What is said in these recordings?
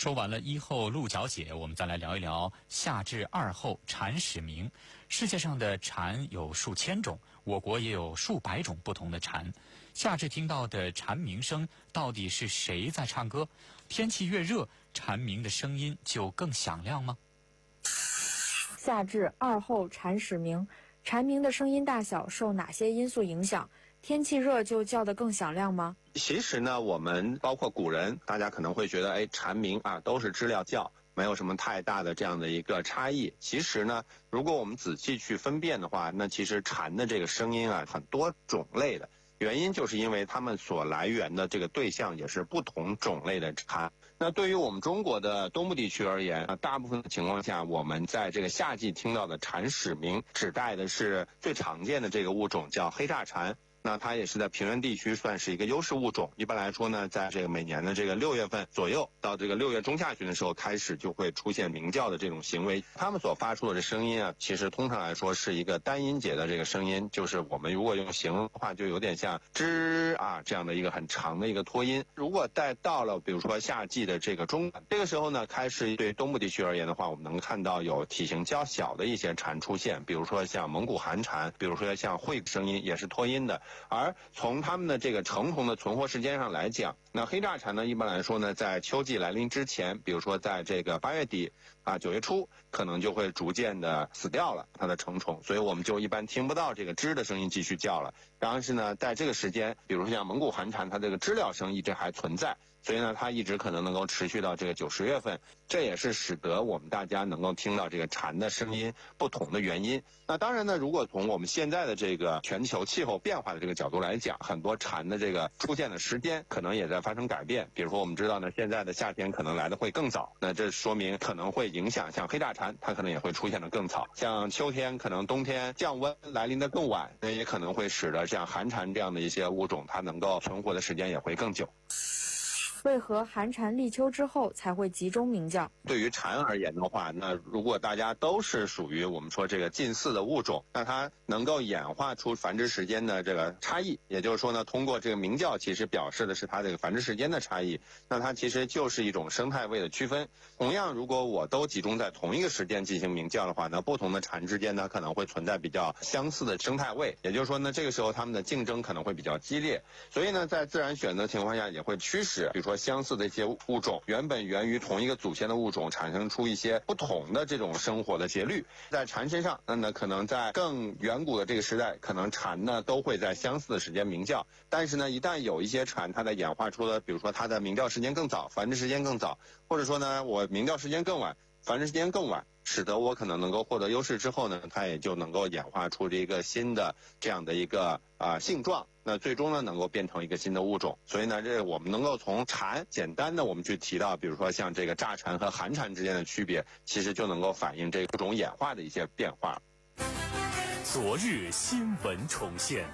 说完了一后鹿角解，我们再来聊一聊夏至二后蝉始鸣。世界上的蝉有数千种，我国也有数百种不同的蝉。夏至听到的蝉鸣声，到底是谁在唱歌？天气越热，蝉鸣的声音就更响亮吗？ 夏至二后蝉始鸣，蝉鸣的声音大小受哪些因素影响？天气热就叫得更响亮吗？ 其实呢，我们包括古人，大家可能会觉得，蝉鸣都是知了叫，没有什么太大的这样的一个差异。其实呢，如果我们仔细去分辨的话，那其实蝉的这个声音很多种类的。原因就是因为它们所来源的这个对象也是不同种类的蝉。那对于我们中国的东部地区而言，大部分的情况下，我们在这个夏季听到的蝉始鸣，指代的是最常见的这个物种，叫黑炸蝉。那它也是在平原地区算是一个优势物种。一般来说呢，在这个每年的这个6月份左右，到这个6月中下旬的时候，开始就会出现鸣叫的这种行为。它们所发出的这声音其实通常来说是一个单音节的这个声音，就是我们如果用形容的话，就有点像吱这样的一个很长的一个拖音。如果再到了比如说夏季的这个中段，这个时候呢，开始对东部地区而言的话，我们能看到有体型较小的一些蝉出现，比如说像蒙古寒蝉，比如说像会声音也是拖音的。而从它们的这个成虫的存活时间上来讲，那黑炸蝉呢，一般来说呢，在秋季来临之前，比如说在这个8月底9月初，可能就会逐渐的死掉了它的成虫，所以我们就一般听不到这个吱的声音继续叫了。但是呢，在这个时间，比如说像蒙古寒蝉，它这个知了声一直还存在，所以呢，它一直可能能够持续到这个9、10月份，这也是使得我们大家能够听到这个蝉的声音不同的原因。那当然呢，如果从我们现在的这个全球气候变化的这个角度来讲，很多蝉的这个出现的时间可能也在发生改变。比如说我们知道呢，现在的夏天可能来的会更早，那这说明可能会影响像黑炸蝉，它可能也会出现的更早。像秋天可能冬天降温来临的更晚，那也可能会使得像寒蝉这样的一些物种，它能够存活的时间也会更久。 为何寒蝉立秋之后才会集中鸣叫？ 对于蝉而言的话，那如果大家都是属于我们说这个近似的物种，那它能够演化出繁殖时间的这个差异，也就是说呢，通过这个鸣叫其实表示的是它这个繁殖时间的差异，那它其实就是一种生态位的区分。同样，如果我都集中在同一个时间进行鸣叫的话，那不同的蝉之间呢可能会存在比较相似的生态位，也就是说呢，这个时候它们的竞争可能会比较激烈。所以呢，在自然选择情况下也会驱使，比如说相似的一些物种原本源于同一个祖先的物种产生出一些不同的这种生活的节律。在蝉身上，那可能在更远古的这个时代，可能蝉呢都会在相似的时间鸣叫，但是呢，一旦有一些蝉它在演化出了，比如说它的鸣叫时间更早，繁殖时间更早，或者说呢我鸣叫时间更晚，繁殖时间更晚，使得我可能能够获得优势之后呢，它也就能够演化出这个新的这样的一个性状，那最终呢能够变成一个新的物种。所以呢，这我们能够从蝉简单的我们去提到，比如说像这个炸蝉和寒蝉之间的区别，其实就能够反映这个物种演化的一些变化。 昨日新闻重现，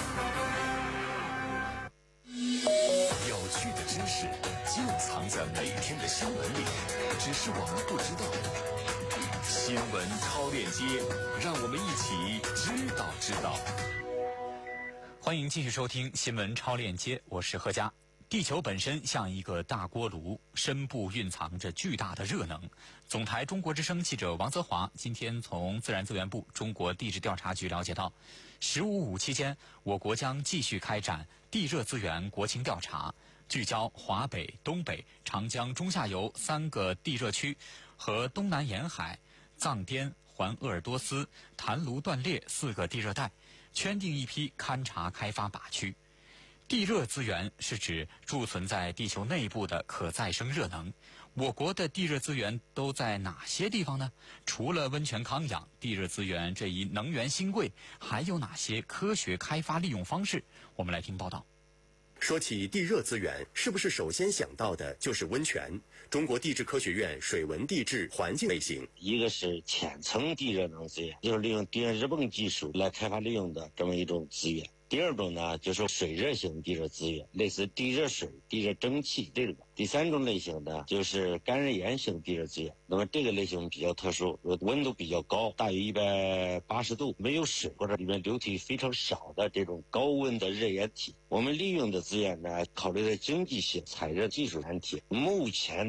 有趣的知识就藏在每天的新闻里，只是我们不知道。新闻超链接，让我们一起知道。 欢迎继续收听新闻超链接，我是何佳。地球本身像一个大锅炉，深部蕴藏着巨大的热能。总台中国之声记者王泽华今天从自然资源部中国地质调查局了解到，15.5期间，我国将继续开展地热资源国情调查，聚焦华北、东北、长江中下游3个地热区和东南沿海、藏滇、环鄂尔多斯、坛卢断裂4个地热带，圈定一批勘察开发靶区。地热资源是指贮存在地球内部的可再生热能。我国的地热资源都在哪些地方呢？除了温泉康养，地热资源这一能源新贵还有哪些科学开发利用方式？我们来听报道。 说起地热资源，是不是首先想到的就是温泉？中国地质科学院水文地质环境类型， 一个是浅层地热能资源，就是利用地热热泵技术来开发利用的这么一种资源。第二种呢，就是水热型地热资源，类似地热水、地热蒸汽这个。第三种类型呢，就是干热岩型地热资源。那么这个类型比较特殊，温度比较高，大于180度，没有水或者里面流体非常少的这种高温的热液体。我们利用的资源呢，考虑的经济性、采热技术难题。目前